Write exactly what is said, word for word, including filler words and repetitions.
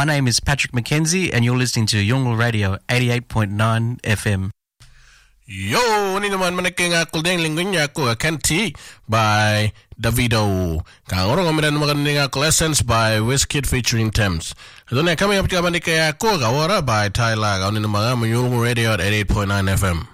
My name is Patrick McKenzie, and you're listening to Yungle Radio eighty-eight point nine F M. Yo, ni naman manaking ako din linggon niya ako Kanti by Davido. Kang orang kami dan maganing ako Essence by Wizkid featuring Thames. Ito na kami kapit kaman ni kaya ako kawara by Tyler. Kau ni naman Yungle Radio at eighty-eight point nine F M.